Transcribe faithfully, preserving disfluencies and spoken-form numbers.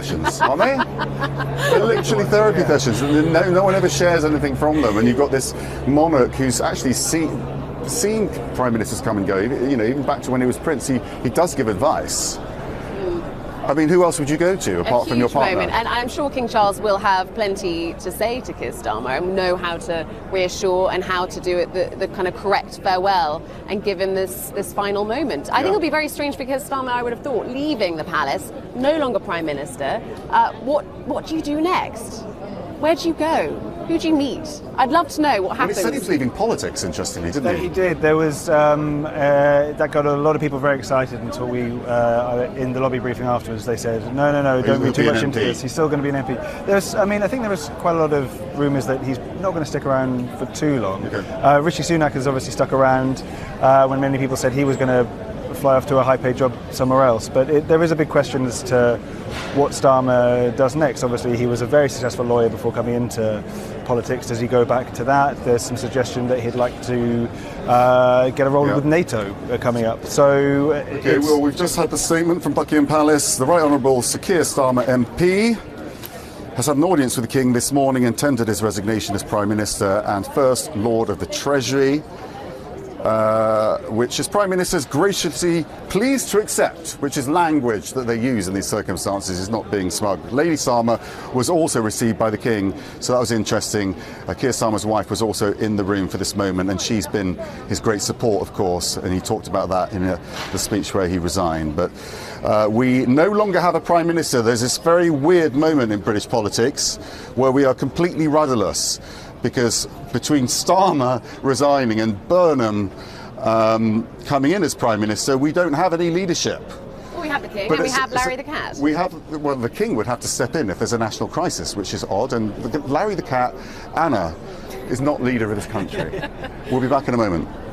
sessions, aren't they? They're literally therapy yeah. sessions, and no, no one ever shares anything from them. And you've got this monarch who's actually seen, seen prime ministers come and go. You know, even back to when he was prince, he, he does give advice. I mean, who else would you go to apart from your partner? Moment. And I'm sure King Charles will have plenty to say to Keir Starmer and know how to reassure and how to do it the, the kind of correct farewell and give him this, this final moment. I yeah. think it'll be very strange for Keir Starmer, I would have thought, leaving the palace, no longer Prime Minister. Uh, what, what do you do next? Where do you go? Who do you meet? I'd love to know what happens. Well, he said he was leaving politics, interestingly, didn't he? He did. There was um, uh, that got a lot of people very excited until we, uh, in the lobby briefing afterwards, they said, no, no, no, don't read too much into this. He's still going to be an M P. There's, I mean, I think there was quite a lot of rumours that he's not going to stick around for too long. Okay. Uh, Rishi Sunak has obviously stuck around uh, when many people said he was going to fly off to a high-paid job somewhere else. But it, there is a big question as to what Starmer does next. Obviously, he was a very successful lawyer before coming into politics. Does he go back to that? There's some suggestion that he'd like to uh, get a role yeah. with NATO uh, coming up. So, okay, well, we've just had the statement from Buckingham Palace. The Right Honourable Sir Keir Starmer M P has had an audience with the King this morning and tendered his resignation as Prime Minister and First Lord of the Treasury. Uh, which his Prime Minister is graciously pleased to accept, which is language that they use in these circumstances, is not being smug. Lady Starmer was also received by the King, so that was interesting. Uh, Keir Starmer's wife was also in the room for this moment, and she's been his great support, of course, and he talked about that in a, the speech where he resigned. But uh, we no longer have a Prime Minister. There's this very weird moment in British politics where we are completely rudderless, because between Starmer resigning and Burnham um, coming in as Prime Minister, we don't have any leadership. Well, we have the King, but and we have Larry the Cat. We have, well, the King would have to step in if there's a national crisis, which is odd, and the, Larry the Cat, Anna, is not leader of this country. We'll be back in a moment.